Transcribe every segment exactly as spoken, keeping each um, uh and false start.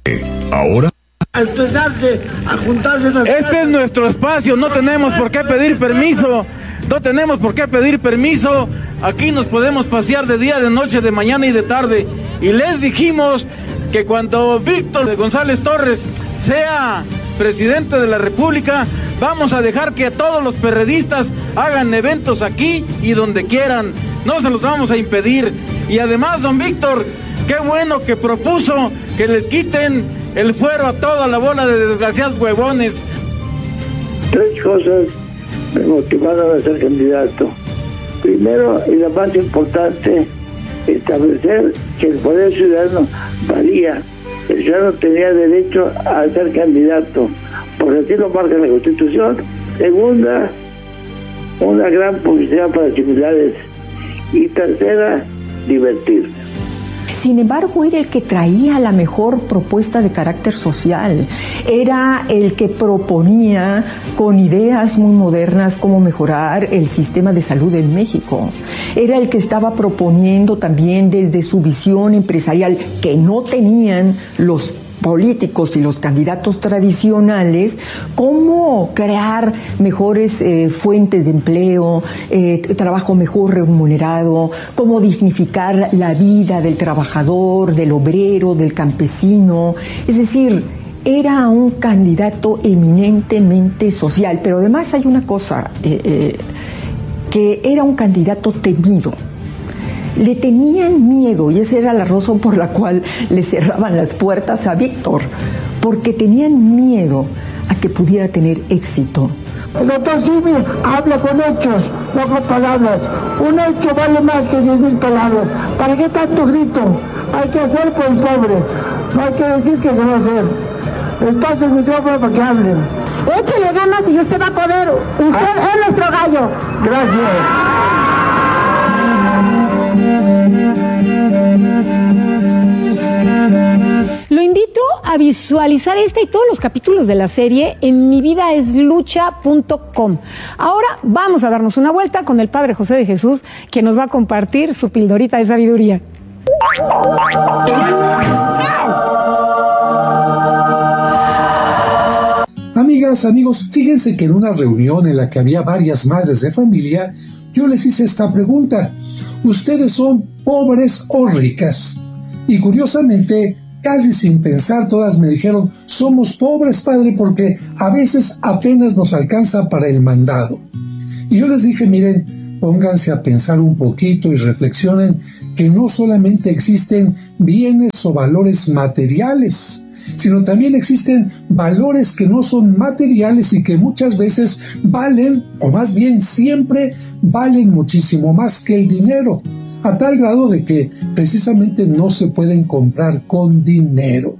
Ahora a expresarse, a juntarse. Este es nuestro espacio, no tenemos por qué pedir permiso, no tenemos por qué pedir permiso, aquí nos podemos pasear de día, de noche, de mañana y de tarde, y les dijimos que cuando Víctor González Torres sea presidente de la República, vamos a dejar que todos los perredistas hagan eventos aquí y donde quieran, no se los vamos a impedir, y además, don Víctor, qué bueno que propuso que les quiten el fuero a toda la bola de desgraciados huevones. Tres cosas me motivaron a ser candidato. Primero, y la más importante, establecer que el poder ciudadano valía. El ciudadano tenía derecho a ser candidato, porque así lo marca la Constitución. Segunda, una gran publicidad para similares. Y tercera, divertirse. Sin embargo, era el que traía la mejor propuesta de carácter social. Era el que proponía con ideas muy modernas cómo mejorar el sistema de salud en México. Era el que estaba proponiendo también desde su visión empresarial que no tenían los políticos y los candidatos tradicionales, cómo crear mejores eh, fuentes de empleo, eh, trabajo mejor remunerado, cómo dignificar la vida del trabajador, del obrero, del campesino. Es decir, era un candidato eminentemente social, pero además hay una cosa, eh, eh, que era un candidato temido. Le tenían miedo, y esa era la razón por la cual le cerraban las puertas a Víctor, porque tenían miedo a que pudiera tener éxito. El doctor Simi habla con hechos, no con palabras. Un hecho vale más que diez mil palabras. ¿Para qué tanto grito? Hay que hacer por el pobre, no hay que decir que se va a hacer. Les paso el micrófono para que hablen. Échale ganas y usted va a poder. Usted ah. es nuestro gallo. Gracias. Lo invito a visualizar este y todos los capítulos de la serie en mi vida es lucha punto com. Ahora vamos a darnos una vuelta con el Padre José de Jesús, que nos va a compartir su pildorita de sabiduría. Amigas, amigos, fíjense que en una reunión en la que había varias madres de familia, yo les hice esta pregunta: ¿ustedes son pobres o ricas? Y curiosamente, casi sin pensar, todas me dijeron: somos pobres, padre, porque a veces apenas nos alcanza para el mandado. Y yo les dije: miren, pónganse a pensar un poquito y reflexionen que no solamente existen bienes o valores materiales, sino también existen valores que no son materiales y que muchas veces valen, o más bien siempre valen muchísimo más que el dinero, a tal grado de que precisamente no se pueden comprar con dinero.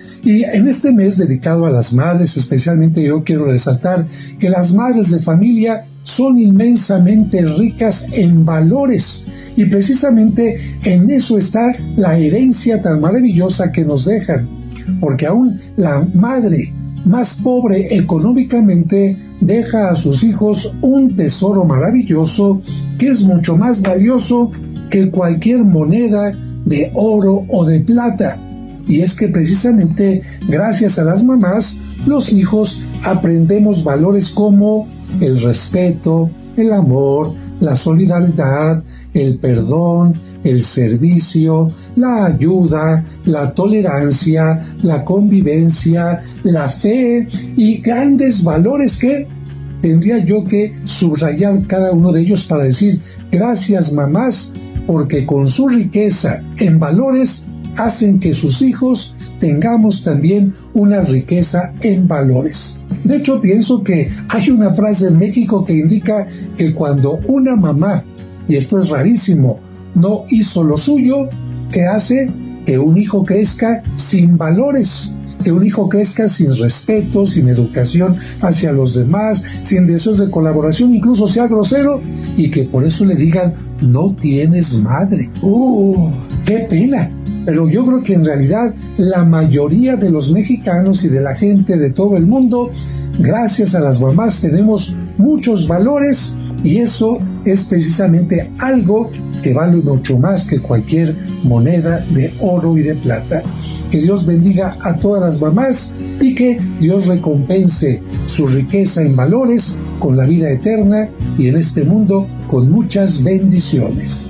Y en este mes dedicado a las madres, especialmente yo quiero resaltar que las madres de familia son inmensamente ricas en valores, y precisamente en eso está la herencia tan maravillosa que nos dejan, porque aún la madre más pobre económicamente deja a sus hijos un tesoro maravilloso que es mucho más valioso que cualquier moneda de oro o de plata. Y es que precisamente gracias a las mamás, los hijos aprendemos valores como el respeto, el amor, la solidaridad, el perdón, el servicio, la ayuda, la tolerancia, la convivencia, la fe y grandes valores que tendría yo que subrayar cada uno de ellos para decir gracias, mamás, porque con su riqueza en valores hacen que sus hijos tengamos también una riqueza en valores. De hecho, pienso que hay una frase en México que indica que cuando una mamá, y esto es rarísimo, no hizo lo suyo, ¿qué hace? Que un hijo crezca sin valores, que un hijo crezca sin respeto, sin educación hacia los demás, sin deseos de colaboración, incluso sea grosero, y que por eso le digan, no tienes madre. ¡Uh! ¡Qué pena! Pero yo creo que en realidad la mayoría de los mexicanos y de la gente de todo el mundo, gracias a las mamás tenemos muchos valores, y eso es precisamente algo que vale mucho más que cualquier moneda de oro y de plata. Que Dios bendiga a todas las mamás y que Dios recompense su riqueza en valores con la vida eterna y en este mundo con muchas bendiciones.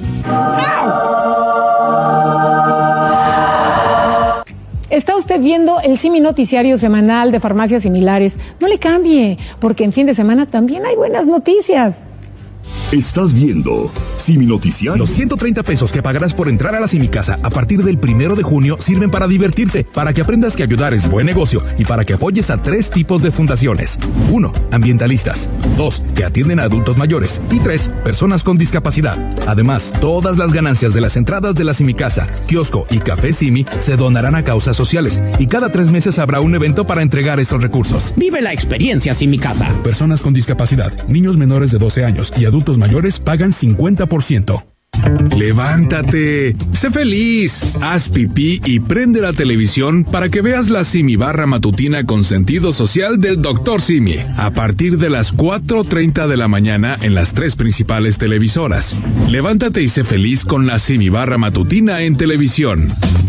Está usted viendo el Simi Noticiario semanal de Farmacias Similares. No le cambie, porque en fin de semana también hay buenas noticias. Estás viendo Simi Noticiario. Los ciento treinta pesos que pagarás por entrar a la Simicasa a partir del primero de junio sirven para divertirte, para que aprendas que ayudar es buen negocio y para que apoyes a tres tipos de fundaciones. Uno, ambientalistas. Dos, que atienden a adultos mayores. Y tres, personas con discapacidad. Además, todas las ganancias de las entradas de la Simicasa, kiosco y café Simi se donarán a causas sociales. Y cada tres meses habrá un evento para entregar esos recursos. Vive la experiencia Simicasa. Personas con discapacidad, niños menores de doce años y adultos mayores pagan cincuenta por ciento. Levántate, sé feliz, haz pipí y prende la televisión para que veas la Simi Barra matutina con sentido social del doctor Simi, a partir de las cuatro treinta de la mañana en las tres principales televisoras. Levántate y sé feliz con la Simi Barra matutina en televisión.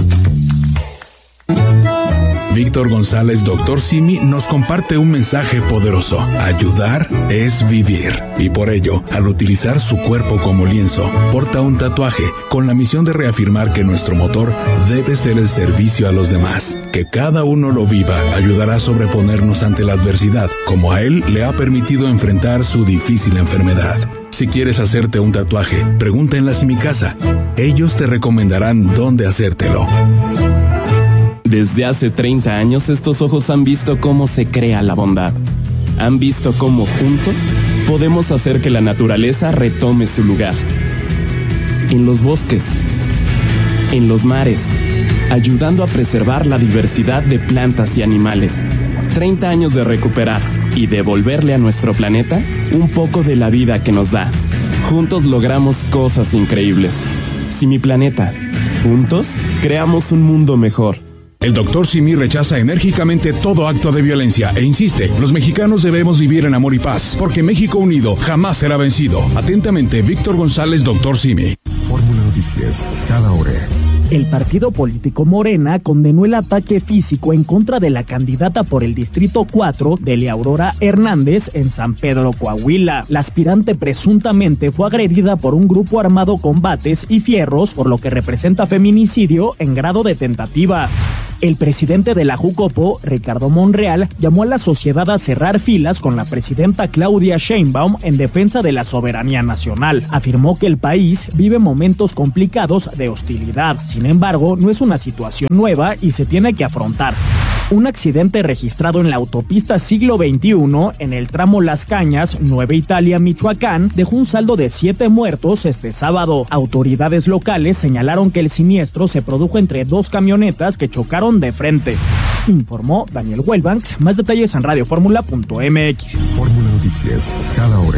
Víctor González, doctor Simi, nos comparte un mensaje poderoso. Ayudar es vivir. Y por ello, al utilizar su cuerpo como lienzo, porta un tatuaje con la misión de reafirmar que nuestro motor debe ser el servicio a los demás. Que cada uno lo viva ayudará a sobreponernos ante la adversidad, como a él le ha permitido enfrentar su difícil enfermedad. Si quieres hacerte un tatuaje, pregunta en la Simicasa. Ellos te recomendarán dónde hacértelo. Desde hace treinta años estos ojos han visto cómo se crea la bondad. Han visto cómo juntos podemos hacer que la naturaleza retome su lugar. En los bosques, en los mares, ayudando a preservar la diversidad de plantas y animales. treinta años de recuperar y devolverle a nuestro planeta un poco de la vida que nos da. Juntos logramos cosas increíbles. Simi Planeta. Juntos creamos un mundo mejor. El doctor Simi rechaza enérgicamente todo acto de violencia e insiste, los mexicanos debemos vivir en amor y paz, porque México unido jamás será vencido. Atentamente, Víctor González, doctor Simi. Fórmula Noticias, cada hora. El partido político Morena condenó el ataque físico en contra de la candidata por el Distrito cuatro, Delia Aurora Hernández, en San Pedro, Coahuila. La aspirante presuntamente fue agredida por un grupo armado con bates y fierros, por lo que representa feminicidio en grado de tentativa. El presidente de la Jucopo, Ricardo Monreal, llamó a la sociedad a cerrar filas con la presidenta Claudia Sheinbaum en defensa de la soberanía nacional. Afirmó que el país vive momentos complicados de hostilidad. Sin embargo, no es una situación nueva y se tiene que afrontar. Un accidente registrado en la autopista Siglo veintiuno en el tramo Las Cañas, Nueva Italia, Michoacán, dejó un saldo de siete muertos este sábado. Autoridades locales señalaron que el siniestro se produjo entre dos camionetas que chocaron de frente. Informó Daniel Huelbanks. Más detalles en radio fórmula punto m x. Fórmula Noticias, cada hora.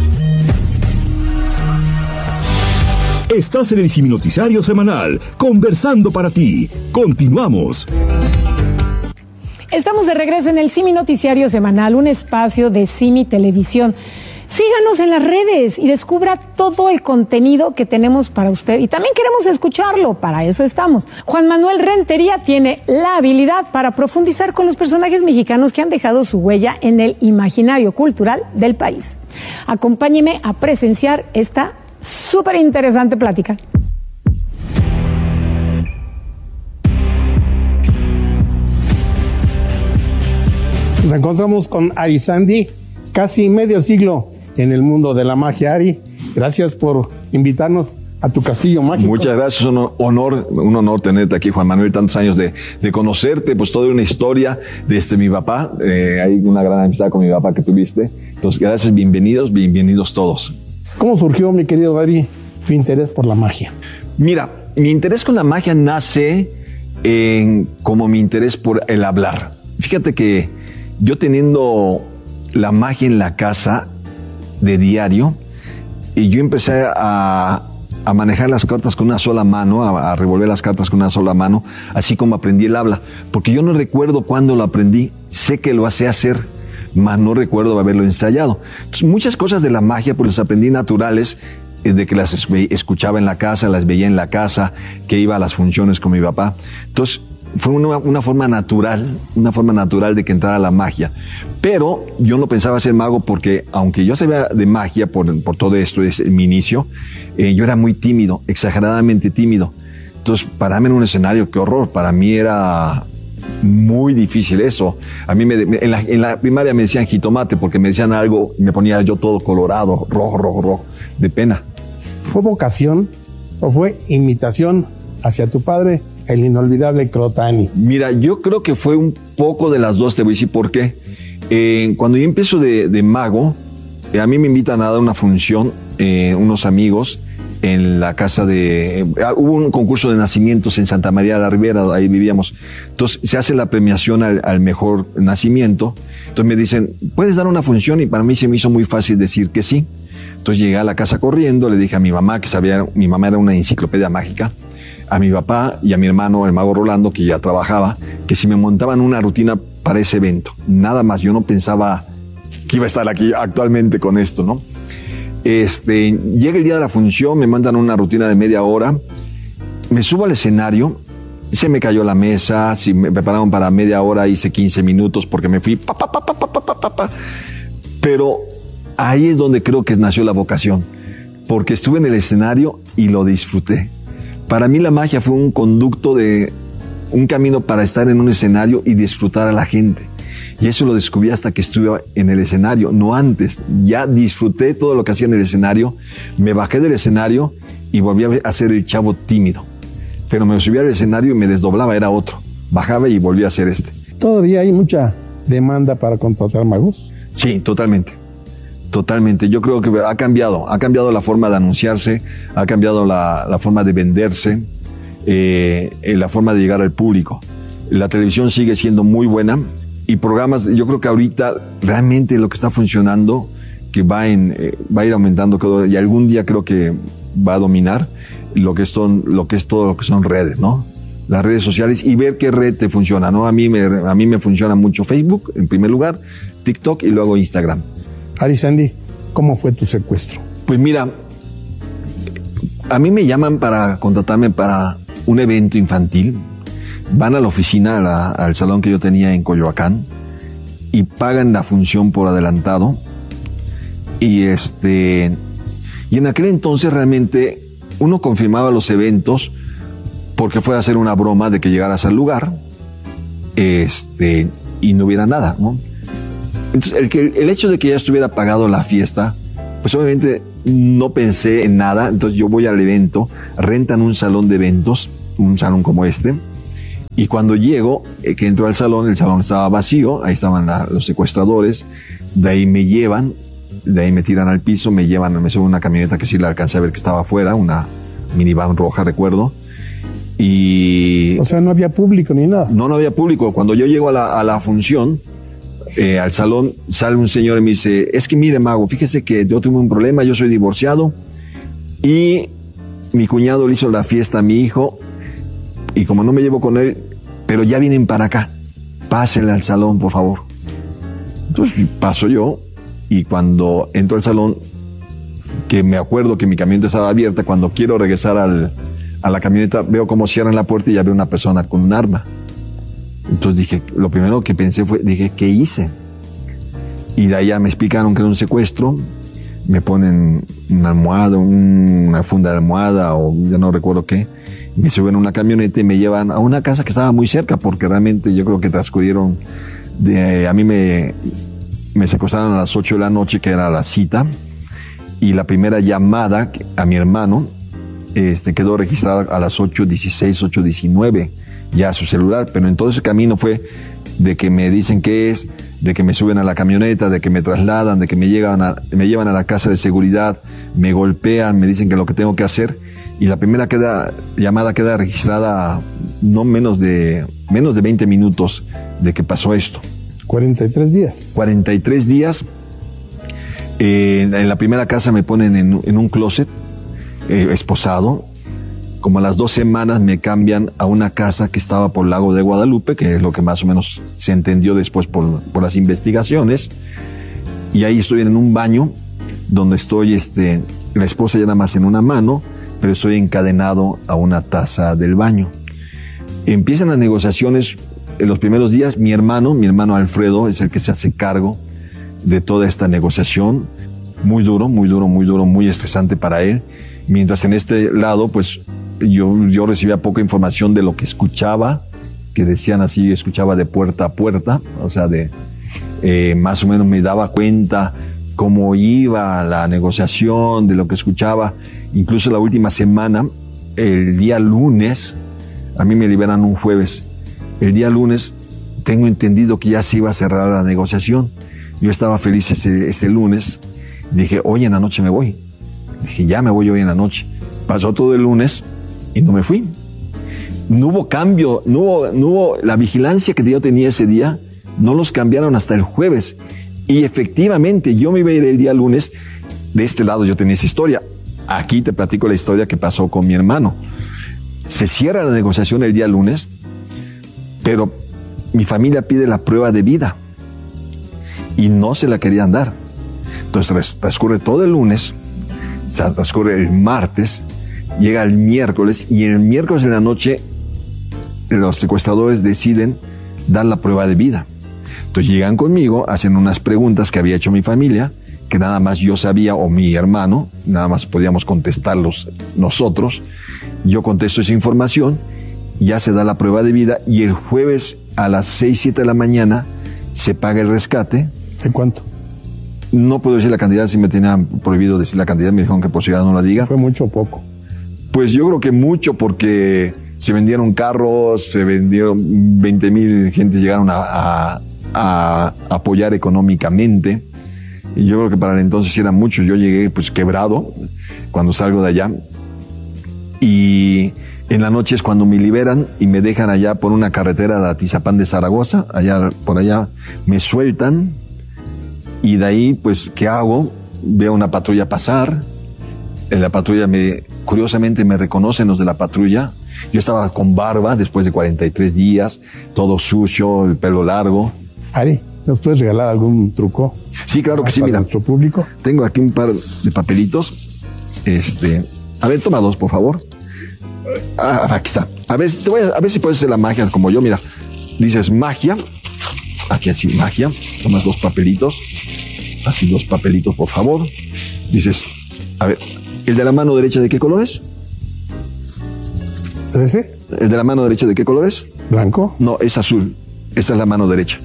Estás en el Simi Noticiario semanal, conversando para ti. Continuamos. Estamos de regreso en el Simi Noticiario semanal, un espacio de Simi Televisión. Síganos en las redes y descubra todo el contenido que tenemos para usted. Y también queremos escucharlo, para eso estamos. Juan Manuel Rentería tiene la habilidad para profundizar con los personajes mexicanos que han dejado su huella en el imaginario cultural del país. Acompáñeme a presenciar esta súper interesante plática. Nos encontramos con Arizandi, casi medio siglo en el mundo de la magia. Ari, gracias por invitarnos a tu castillo mágico. Muchas gracias, es un honor, un honor tenerte aquí, Juan Manuel, tantos años de, de conocerte, pues toda una historia desde mi papá, eh, hay una gran amistad con mi papá que tuviste, entonces gracias, bienvenidos, bienvenidos todos. ¿Cómo surgió, mi querido Ari, tu interés por la magia? Mira, mi interés con la magia nace en, como mi interés por el hablar. Fíjate que yo teniendo la magia en la casa de diario, y yo empecé a, a manejar las cartas con una sola mano, a, a revolver las cartas con una sola mano, así como aprendí el habla, porque yo no recuerdo cuándo lo aprendí, sé que lo sé hacer, mas no recuerdo haberlo ensayado. Entonces, muchas cosas de la magia pues las aprendí naturales de que las escuchaba en la casa, las veía en la casa, que iba a las funciones con mi papá. Entonces, fue una, una forma natural, una forma natural de que entrara la magia. Pero yo no pensaba ser mago porque, aunque yo sabía de magia por, por todo esto, es mi inicio, eh, yo era muy tímido, exageradamente tímido. Entonces, pararme en un escenario, qué horror, para mí era muy difícil eso. A mí me, en, la, en la primaria me decían jitomate porque me decían algo y me ponía yo todo colorado, rojo, rojo, rojo, de pena. ¿Fue vocación o fue imitación hacia tu padre, el inolvidable Crotani? Mira, yo creo que fue un poco de las dos, te voy a decir por qué. Eh, cuando yo empiezo de, de mago, eh, a mí me invitan a dar una función, eh, unos amigos, en la casa de... Eh, hubo un concurso de nacimientos en Santa María de la Ribera, ahí vivíamos. Entonces se hace la premiación al, al mejor nacimiento. Entonces me dicen, ¿puedes dar una función? Y para mí se me hizo muy fácil decir que sí. Entonces llegué a la casa corriendo, le dije a mi mamá, que sabía, mi mamá era una enciclopedia mágica, a mi papá y a mi hermano, el mago Rolando, que ya trabajaba, que si me montaban una rutina para ese evento. Nada más, yo no pensaba que iba a estar aquí actualmente con esto, ¿no? Este, llega el día de la función, me mandan una rutina de media hora, me subo al escenario, se me cayó la mesa, si me prepararon para media hora, hice quince minutos porque me fui, pa, pa, pa, pa, pa, pa, pa, pa. Pero ahí es donde creo que nació la vocación, porque estuve en el escenario y lo disfruté. Para mí la magia fue un conducto de un camino para estar en un escenario y disfrutar a la gente. Y eso lo descubrí hasta que estuve en el escenario, no antes. Ya disfruté todo lo que hacía en el escenario, me bajé del escenario y volví a ser el chavo tímido. Pero me subía al escenario y me desdoblaba, era otro. Bajaba y volvía a ser este. ¿Todavía hay mucha demanda para contratar magos? Sí, totalmente. Totalmente. Yo creo que ha cambiado. Ha cambiado la forma de anunciarse, ha cambiado la, la forma de venderse, eh, la forma de llegar al público. La televisión sigue siendo muy buena. Y programas, yo creo que ahorita realmente lo que está funcionando, que va, en, eh, va a ir aumentando, creo, y algún día creo que va a dominar lo que, son, lo que es todo lo que son redes, ¿no? Las redes sociales y ver qué red te funciona, ¿no? A mí me, a mí me funciona mucho Facebook, en primer lugar, TikTok y luego Instagram. Arizandi, ¿cómo fue tu secuestro? Pues mira, a mí me llaman para contratarme para un evento infantil. Van a la oficina, a la, al salón que yo tenía en Coyoacán y pagan la función por adelantado. Y este, y en aquel entonces realmente uno confirmaba los eventos porque fue a hacer una broma de que llegaras al lugar, este, y no hubiera nada, ¿no? Entonces, el, que, el hecho de que ya estuviera pagado la fiesta, pues obviamente no pensé en nada. Entonces yo voy al evento, rentan un salón de eventos, un salón como este. Y cuando llego, eh, que entro al salón, el salón estaba vacío, ahí estaban la, los secuestradores, de ahí me llevan, de ahí me tiran al piso, me llevan, me suben una camioneta que sí la alcancé a ver que estaba afuera, una minivan roja, recuerdo, y... O sea, no había público ni nada. No, no había público. Cuando yo llego a la, a la función, eh, al salón, sale un señor y me dice, es que mire, mago, fíjese que yo tuve un problema, yo soy divorciado, y mi cuñado le hizo la fiesta a mi hijo, y como no me llevo con él, pero ya vienen para acá, pásenle al salón, por favor. Entonces paso yo, y cuando entro al salón, que me acuerdo que mi camioneta estaba abierta, cuando quiero regresar al, a la camioneta, veo cómo cierran la puerta y ya veo una persona con un arma. Entonces dije, lo primero que pensé fue, dije, ¿qué hice? Y de allá me explicaron que era un secuestro, me ponen una almohada, una funda de almohada, o ya no recuerdo qué, me suben a una camioneta y me llevan a una casa que estaba muy cerca, porque realmente yo creo que transcurrieron, de, a mí me, me secuestraron a las ocho de la noche, que era la cita, y la primera llamada a mi hermano este, quedó registrada a las ocho dieciséis, ocho diecinueve, ya a su celular, pero en todo ese camino fue de que me dicen qué es, de que me suben a la camioneta, de que me trasladan, de que me, llegan a, me llevan a la casa de seguridad, me golpean, me dicen que lo que tengo que hacer. Y la primera queda, llamada queda registrada no menos de, menos de veinte minutos de que pasó esto. cuarenta y tres días. cuarenta y tres días. Eh, en la primera casa me ponen en, en un closet, eh, esposado. Como a las dos semanas me cambian a una casa que estaba por el Lago de Guadalupe, que es lo que más o menos se entendió después por, por las investigaciones. Y ahí estoy en un baño donde estoy, este, la esposa ya nada más en una mano, pero estoy encadenado a una taza del baño. Empiezan las negociaciones en los primeros días. Mi hermano, mi hermano Alfredo, es el que se hace cargo de toda esta negociación. Muy duro, muy duro, muy duro, muy estresante para él. Mientras en este lado, pues, yo, yo recibía poca información de lo que escuchaba, que decían así, escuchaba de puerta a puerta, o sea, de eh, más o menos me daba cuenta cómo iba la negociación, de lo que escuchaba. Incluso la última semana, el día lunes, a mí me liberan un jueves. El día lunes tengo entendido que ya se iba a cerrar la negociación. Yo estaba feliz ese, ese lunes. Dije, hoy en la noche me voy. Dije, ya me voy hoy en la noche. Pasó todo el lunes y no me fui. No hubo cambio, no hubo, no hubo la vigilancia que yo tenía ese día, no los cambiaron hasta el jueves. Y efectivamente, yo me iba a ir el día lunes. De este lado yo tenía esa historia. Aquí te platico la historia que pasó con mi hermano. Se cierra la negociación el día lunes, pero mi familia pide la prueba de vida y no se la querían dar. Entonces transcurre todo el lunes, transcurre el martes, llega el miércoles y el miércoles en la noche los secuestradores deciden dar la prueba de vida. Entonces llegan conmigo, hacen unas preguntas que había hecho mi familia, que nada más yo sabía, o mi hermano, nada más podíamos contestarlos nosotros. Yo contesto esa información, ya se da la prueba de vida y el jueves a las seis, siete de la mañana se paga el rescate. ¿En cuánto? No puedo decir la cantidad, si me tenían prohibido decir la cantidad, me dijeron que por ciudad no la diga. ¿Fue mucho o poco? Pues yo creo que mucho, porque se vendieron carros, se vendieron veinte mil gente, llegaron a, a, a apoyar económicamente. Y yo creo que para el entonces era mucho. Yo llegué pues quebrado cuando salgo de allá. Y en la noche es cuando me liberan y me dejan allá por una carretera de Atizapán de Zaragoza. Allá, por allá me sueltan. Y de ahí, pues, ¿qué hago? Veo una patrulla pasar. En la patrulla, me, curiosamente, me reconocen los de la patrulla. Yo estaba con barba después de cuarenta y tres días, todo sucio, el pelo largo. Ari, ¿nos puedes regalar algún truco? Sí, claro que sí, para mira. Nuestro público. Tengo aquí un par de papelitos. Este, a ver, toma dos, por favor. Ah, aquí está. A ver, te voy a, a ver si puedes hacer la magia como yo, mira. Dices magia. Aquí así, magia. Tomas dos papelitos. Así, dos papelitos, por favor. Dices, a ver, ¿el de la mano derecha de qué color es? ¿Ese? ¿El de la mano derecha de qué color es? ¿Blanco? No, es azul. Esta es la mano derecha.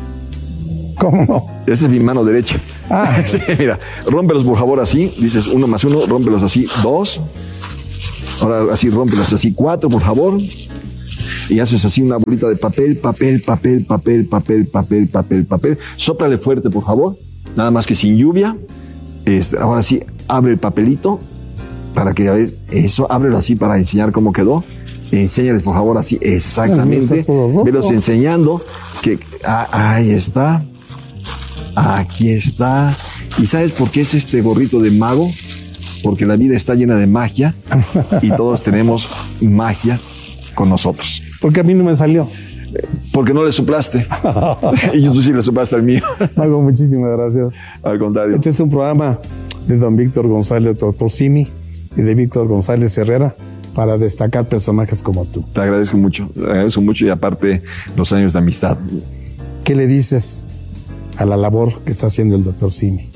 ¿Cómo no? Esa es mi mano derecha. Ah. Sí, mira, rómpelos por favor así. Dices uno más uno, rómpelos así, dos. Ahora así, rómpelos así, cuatro, por favor. Y haces así una bolita de papel, papel, papel, papel, papel, papel, papel, papel. Sóplale fuerte, por favor. Nada más que sin lluvia. Este, ahora sí, abre el papelito para que ya ves eso, ábrelo así para enseñar cómo quedó. Enséñales, por favor, así exactamente. Velos enseñando. Que, ah, ahí está. Aquí está. ¿Y sabes por qué es este gorrito de mago? Porque la vida está llena de magia y todos tenemos magia con nosotros. Porque a mí no me salió. Porque no le soplaste. Y tú sí le soplaste al mío. Mago, muchísimas gracias. Al contrario. Este es un programa de don Víctor González, doctor Simi, y de Víctor González Herrera, para destacar personajes como tú. Te agradezco mucho, te agradezco mucho y aparte los años de amistad. ¿Qué le dices a la labor que está haciendo el doctor Simi?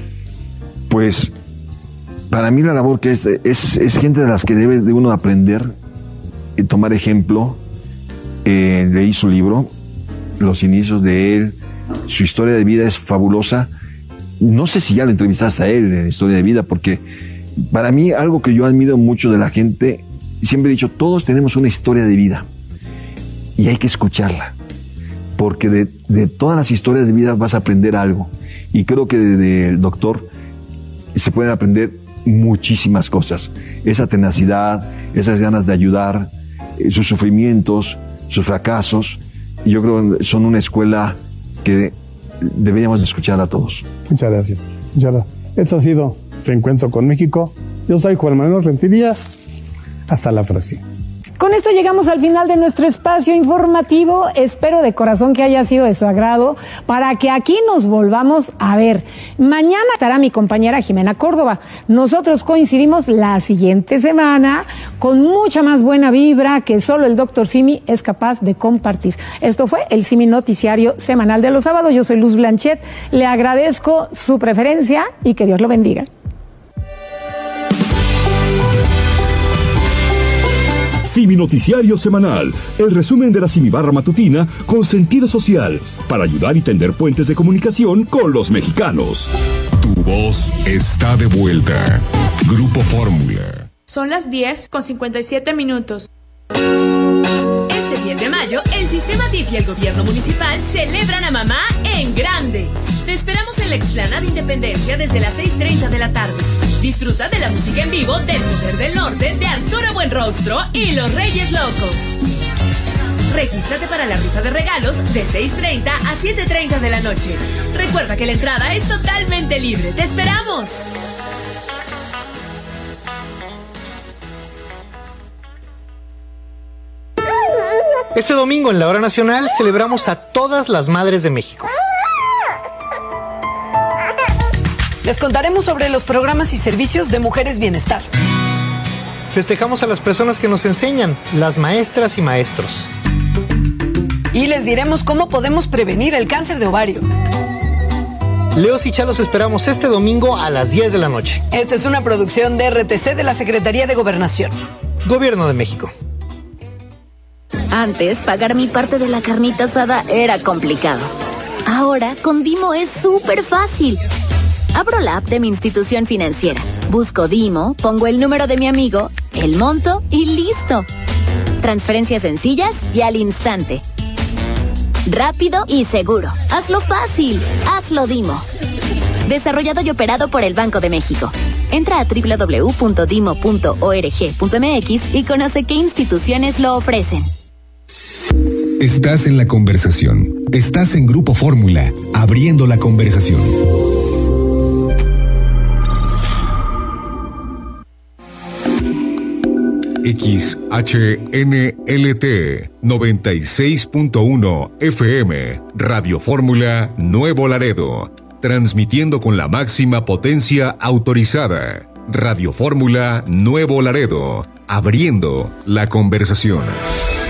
Pues, para mí la labor que es, es, es gente de las que debe de uno aprender y tomar ejemplo. Eh, leí su libro, los inicios de él, su historia de vida es fabulosa. No sé si ya lo entrevistaste a él en la historia de vida, porque para mí algo que yo admiro mucho de la gente, siempre he dicho, todos tenemos una historia de vida y hay que escucharla, porque de, de todas las historias de vida vas a aprender algo. Y creo que del doctor se pueden aprender muchísimas cosas. Esa tenacidad, esas ganas de ayudar, sus sufrimientos, sus fracasos, y yo creo que son una escuela que deberíamos escuchar a todos. Muchas gracias. Muchas gracias. Esto ha sido Reencuentro con México. Yo soy Juan Manuel Rentería. Hasta la próxima. Con esto llegamos al final de nuestro espacio informativo. Espero de corazón que haya sido de su agrado para que aquí nos volvamos a ver. Mañana estará mi compañera Jimena Córdoba. Nosotros coincidimos la siguiente semana con mucha más buena vibra que solo el doctor Simi es capaz de compartir. Esto fue el Simi Noticiario semanal de los sábados. Yo soy Luz Blanchet. Le agradezco su preferencia y que Dios lo bendiga. Simi Noticiario Semanal, el resumen de la Simi Barra Matutina con sentido social, para ayudar y tender puentes de comunicación con los mexicanos. Tu voz está de vuelta. Grupo Fórmula. Son las diez con cincuenta y siete minutos. Este diez de mayo, el Sistema D I F y el Gobierno Municipal celebran a mamá en grande. Te esperamos en la Explanada Independencia desde las seis treinta de la tarde. Disfruta de la música en vivo del Poder del Norte de Arturo Buenrostro y los Reyes Locos. Regístrate para la rifa de regalos de seis treinta a siete treinta de la noche. Recuerda que la entrada es totalmente libre. ¡Te esperamos! Este domingo en la Hora Nacional celebramos a todas las madres de México. Les contaremos sobre los programas y servicios de Mujeres Bienestar. Festejamos a las personas que nos enseñan, las maestras y maestros. Y les diremos cómo podemos prevenir el cáncer de ovario. Leos y Chalos esperamos este domingo a las diez de la noche. Esta es una producción de R T C de la Secretaría de Gobernación. Gobierno de México. Antes, pagar mi parte de la carnita asada era complicado. Ahora, con Dimo es súper fácil. Abro la app de mi institución financiera, busco Dimo, pongo el número de mi amigo, el monto y listo. Transferencias sencillas y al instante. Rápido y seguro. Hazlo fácil. Hazlo Dimo. Desarrollado y operado por el Banco de México. Entra a doble u doble u doble u punto dimo punto org punto m x y conoce qué instituciones lo ofrecen. Estás en la conversación. Estás en Grupo Fórmula, abriendo la conversación. X H N L T noventa y seis punto uno F M, Radio Fórmula Nuevo Laredo, transmitiendo con la máxima potencia autorizada. Radio Fórmula Nuevo Laredo, abriendo la conversación.